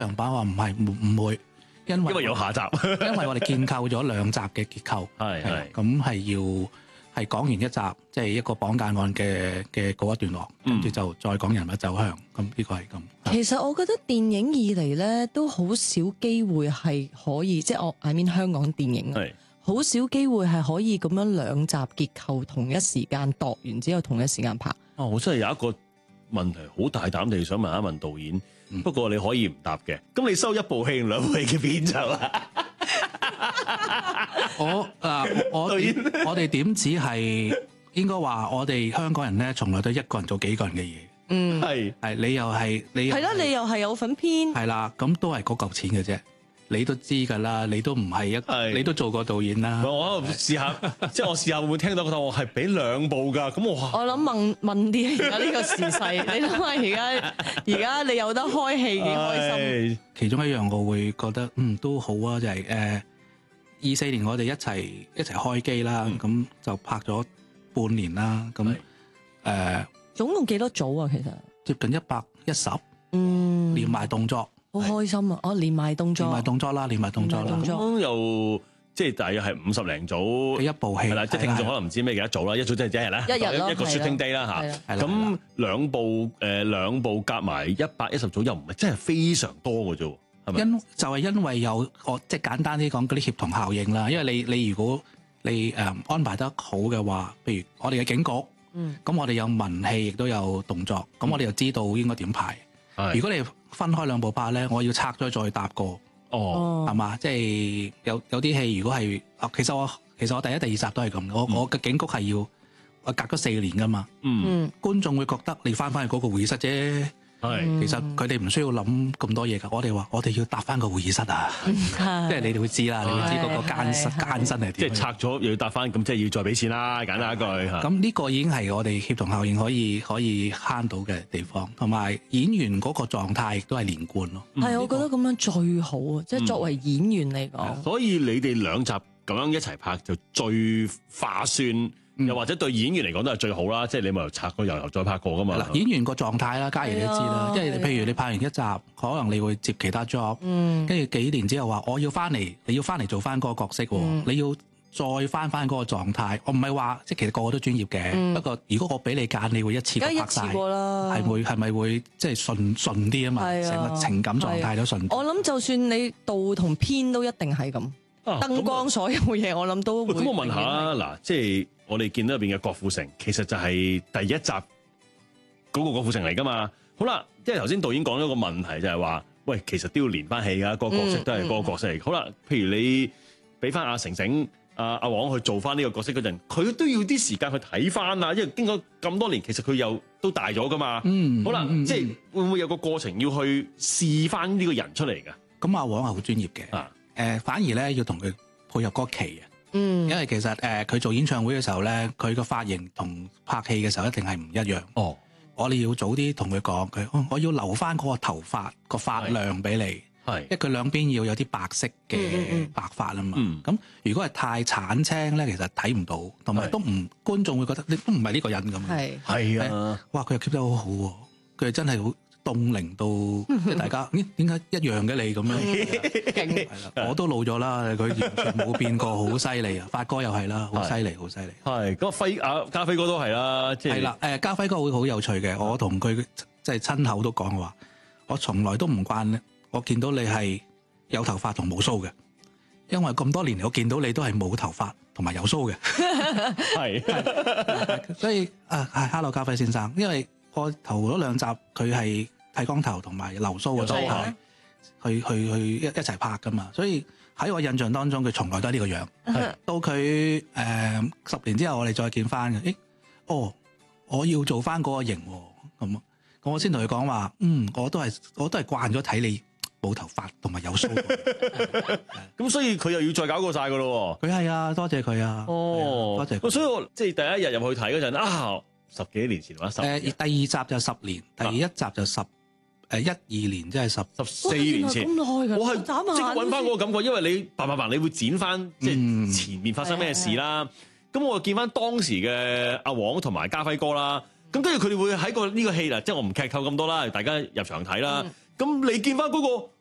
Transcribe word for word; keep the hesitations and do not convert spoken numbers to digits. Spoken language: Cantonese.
梁爸話唔係唔唔會，因為因為有下集， 因為我哋建構咗兩集嘅結構， 係係咁係要係講完一集，即係一個綁架案嘅嘅嗰一段落，跟住就再講人物走向，咁呢個係咁。 其實我覺得電影以嚟咧都好少機會係可以，即係我 I mean 香港電影啊，好少機會係可以咁樣兩集結構同一時間度完之後同一時間拍。 哦，我真係有一個問題，好大膽地想問一問導演，嗯、不過你可以唔答嘅。咁你收一部戲定兩部戲嘅片酬啊？ 我啊，我我哋點止係應該話，我哋香港人咧，從來都一個人做幾個人嘅嘢。 嗯， 係係你又係你係啦，你又係有份編係啦，咁都係嗰嚿錢嘅啫。你都知㗎啦，你都唔係一，你都做過導演啦。 我試下，即係我試下會唔會聽到個答案係俾兩部㗎？咁我我諗問問啲而家呢個時勢，你諗下而家而家你有得開戲幾開心。 其中一樣我會覺得嗯都好啊，就係誒二四年我哋一齊一齊開機啦，咁、嗯、就拍咗半年啦，咁誒、呃、 總共幾多組啊？其實接近一百一十， 嗯， 連埋動作。 好開心啊！哦，連埋動作， 連埋動作啦，連埋動作啦， 咁又即係大約係五十零組一部戲， 係啦，即係聽眾可能唔知咩幾多組啦，一組即係一日啦， 一日咯， 一個 shooting day 啦嚇。咁兩部誒兩部夾埋一百一十組又唔係真係非常多嘅啫，係咪？ 因就係因為有我即係簡單啲講嗰啲協同效應啦，因為你你如果你誒安排得好嘅話，譬如我哋嘅警局，嗯，咁我哋有文戲亦都有動作，咁我哋就知道應該點排。如果你分開兩部拍咧，我要拆咗再搭過，哦，係嘛？即係有有啲戲如果係，其實我其實我第一、第二集都係咁，我、嗯、我嘅警局係要我隔咗四年噶嘛，嗯，觀眾會覺得你翻翻去嗰個會議室啫。係，其實佢哋唔需要諗咁多嘢㗎。我哋話我哋要搭翻個會議室啊，即係你哋會知啦，你會知嗰個艱辛艱辛係點。即係拆咗又要搭翻，咁即係要再俾錢啦。簡單一句嚇。咁呢個已經係我哋協同效應可以可以慳到嘅地方，同埋演員嗰個狀態亦都係連貫咯。 係、嗯，我覺得咁樣最好啊！即、嗯、係作為演員嚟講。所以你哋兩集咁樣一齊拍就最划算。又或者對演員嚟講都係最好啦，即係你咪又拆過又又再拍過噶嘛。嗱，演員個狀態啦，嘉怡你都知啦，因為譬如你拍完一集，可能你會接其他 job，跟住幾年之後話我要翻嚟，你要翻嚟做翻嗰個角色，嗯、你要再翻翻嗰個狀態。我唔係話即係其實個個都專業嘅、嗯，不過如果我俾你揀，你會一次過拍晒，係會係咪會即係順順啲啊嘛？成個情感狀態都順。我諗就算你導同編都一定係咁。燈、啊、光所有嘢，我諗都會。咁我問下啦，嗱，即係我哋見到入邊嘅郭富城，其實就係第一集嗰個郭富城嚟噶嘛。好啦，即係頭先導演講咗個問題，就係話，喂，其實都要連翻戲噶，個角色都係嗰個角色嚟、嗯嗯。好啦，譬如你俾翻阿成成、阿阿黃去做翻呢個角色嗰陣，佢都要啲時間去睇翻啊，因為經過咁多年，其實佢又都大咗噶嘛。嗯，好啦，嗯、即係會唔會有個過程要去試翻呢個人出嚟噶？咁阿黃係好專業嘅。啊。誒、呃、反而咧要同佢配合嗰期啊，嗯，因為其實誒佢、呃、做演唱會嘅時候咧，佢個髮型同拍戲嘅時候一定係唔一樣。哦，我哋要早啲同佢講，佢我要留翻嗰個頭髮個髮量俾你，係，因為佢兩邊要有啲白色嘅白髮啊嘛。咁、嗯、如果係太橙青咧，其實睇唔到，同埋都唔觀眾會覺得你都唔係呢個人咁。係係啊，哇！佢又 keep 得好好喎，佢真係好。凍齡到即係大家，咦？點解一樣嘅你咁樣？係啦，我都老咗啦，佢完全冇變過，好犀利啊！發哥又係啦，好犀利，好犀利。係，咁輝啊，家輝哥都係啦，即係。係啦，誒，家輝哥會好有趣嘅，我同佢即係親口都講話，我從來都唔慣咧，我見到你係有頭髮同冇鬚嘅，因為咁多年嚟我見到你都係冇頭髮同埋有鬚嘅。係，所以啊，係 Hello 家輝先生，因為。我頭嗰兩集佢係剃光頭同埋留鬚嘅狀態，去去去一一齊拍噶嘛，所以喺我印象當中佢從來都係呢個樣。到佢誒、呃、十年之後我哋再見翻嘅，誒哦，我要做翻嗰個型喎，咁咁我先同佢講話，嗯，我都係我都係慣咗睇你冇頭髮同埋有鬚。咁所以佢又要再搞過晒噶咯？佢係啊，多謝佢啊，哦，多謝佢。所以我即係第一日入去睇嗰陣啊。十幾年前話十，誒第二集就十年，第一集就十，誒一二年即係十十四年前。咁耐㗎，我係即係揾翻嗰個感覺，因為你白白白，你會剪翻即係前面發生咩事啦。咁、嗯、我見翻當時嘅阿黃同埋家輝哥啦，咁跟住佢哋會喺個呢個戲啦，即係我唔劇透咁多啦，大家入場睇啦。咁、嗯、你見翻嗰個